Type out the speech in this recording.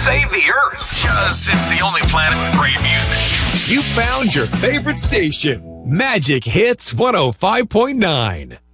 save the Earth. Because it's the only planet with great music. You found your favorite station. Magic Hits 105.9.